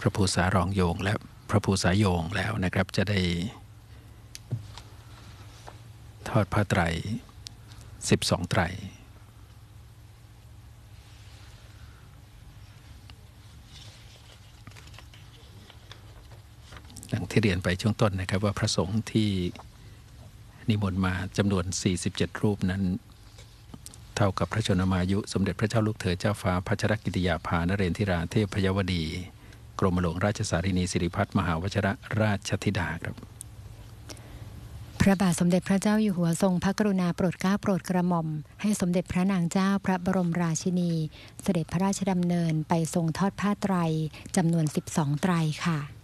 พระภูษารองโยงและพระภูษาโยงแล้วนะครับจะได้ทอดผ้าไตร12ไตรดังที่เรียนไปช่วงต้นนะครับว่าพระสงฆ์ที่นิมนต์มาจำนวน47รูปนั้นเท่ากับพระชนมายุสมเด็จพระเจ้าลูกเธอเจ้าฟ้าพัชรกิติยาภานเรนทิราเทพยวดีกรมหลวงราชสารินีสิริพัฒน์มหาวชิรราชธิดาครับพระบาทสมเด็จพระเจ้าอยู่หัวทรงพระกรุณาโปรดเกล้าโปรดกระหม่อมให้สมเด็จพระนางเจ้าพระบรมราชินีเสด็จพระราชดำเนินไปทรงทอดผ้าไตรจำนวน12ไตรค่ะ